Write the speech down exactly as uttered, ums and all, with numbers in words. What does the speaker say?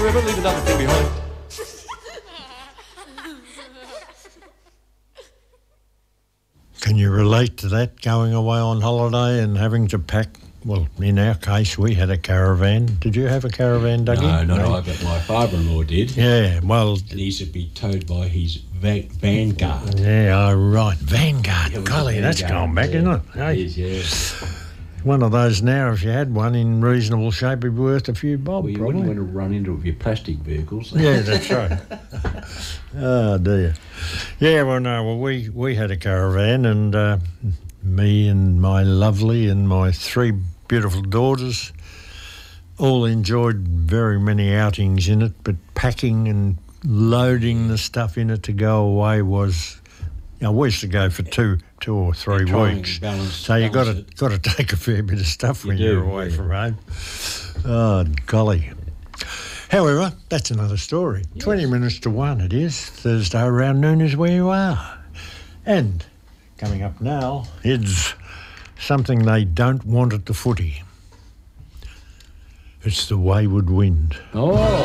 river, leave another thing behind. Can you relate to that, going away on holiday and having to pack? Well, in our case, we had a caravan. Did you have a caravan, Dougie? No, not no. I, but my father-in-law did. Yeah, well... And he used to be towed by his va- Vanguard. Yeah, oh, right. Vanguard. Yeah, golly, that's going back, yeah. isn't it? Hey? It is, yeah. One of those now, if you had one in reasonable shape, it'd be worth a few bob, well, you probably. wouldn't want to run into it with your plastic vehicles. Yeah, that's right. Oh, dear. Yeah, well, no, well, we, we had a caravan, and uh, me and my lovely and my three beautiful daughters all enjoyed very many outings in it, but packing and loading the stuff in it to go away was... You know, we used to go for two, two or three weeks. Balance, so you got to got to take a fair bit of stuff you when do, you're away yeah. from home. Oh, golly! However, that's another story. Yes. Twenty minutes to one. It is Thursday around noon is where you are, and coming up now is something they don't want at the footy. It's the wayward wind. Oh.